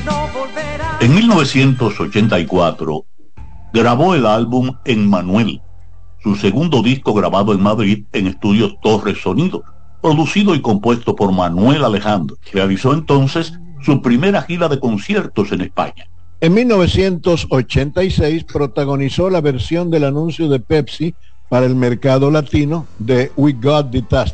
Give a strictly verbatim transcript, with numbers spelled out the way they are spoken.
En mil novecientos ochenta y cuatro grabó el álbum Emmanuel, su segundo disco grabado en Madrid en estudios Torres Sonido, producido y compuesto por Manuel Alejandro. Realizó entonces su primera gira de conciertos en España. En mil novecientos ochenta y seis protagonizó la versión del anuncio de Pepsi para el mercado latino de We Got the Taste.